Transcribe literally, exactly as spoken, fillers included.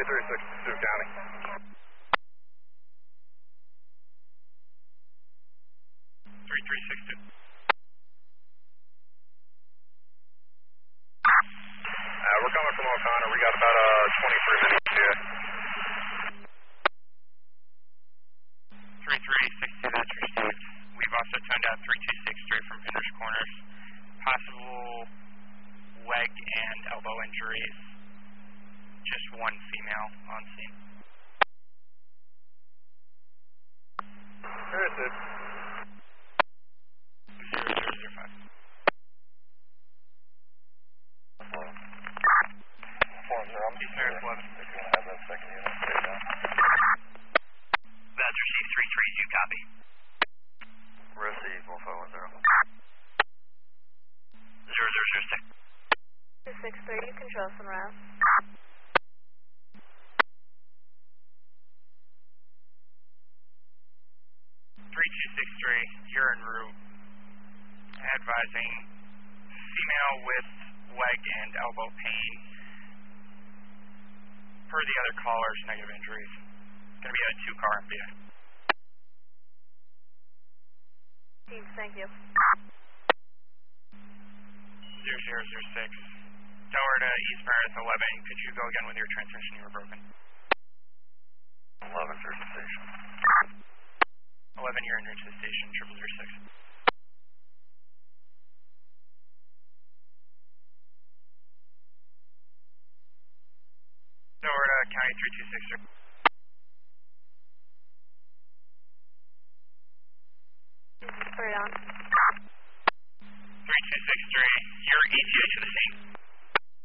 three six two County. three three six two. Uh, we're coming from O'Connor. We got about uh, twenty-three minutes here. three three six two, that's received. We've also toned out three two six straight from Pinder's Corners. Possible leg and elbow injuries. Just one female on scene. There it is. zero zero zero five. East Paris eleven. That's received three three two, copy. Receive, one five one zero. zero zero zero six. two six three, control Sunrise. three two six three, you're en route. Advising female with leg and elbow pain. Per the other callers, negative injuries. It's going to be a two-car M B A. Teams, thank you. zero zero zero six. Tower to East Paris eleven. Could you go again with your transmission? You were broken. eleven, search the station. eleven, you're en route to the station, triple zero six. Tower to County three two six.